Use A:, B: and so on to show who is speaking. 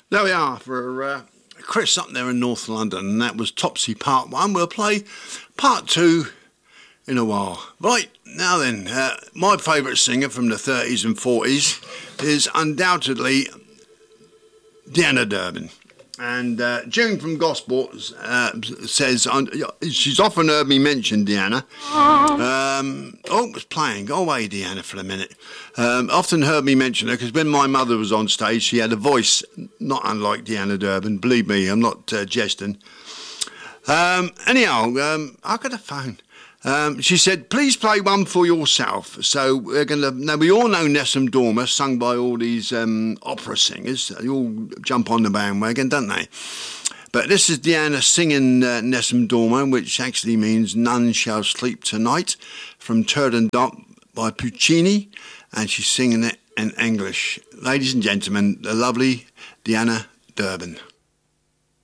A: There we are for Chris up there in North London, and that was Topsy Part 1. We'll play Part 2 in a while. Right, now then, my favourite singer from the 30s and 40s is undoubtedly Deanna Durbin. And June from Gosport says, she's often heard me mention Deanna. It's playing. Go away, Deanna, for a minute. Often heard me mention her because when my mother was on stage, she had a voice not unlike Deanna Durbin. Believe me, I'm not jesting. Anyhow, I got a phone. She said, please play one for yourself. So we're going to... Now, we all know Nessun Dorma, sung by all these opera singers. They all jump on the bandwagon, don't they? But this is Deanna singing Nessun Dorma, which actually means None Shall Sleep Tonight, from Turandot by Puccini, and she's singing it in English. Ladies and gentlemen, the lovely Deanna Durbin.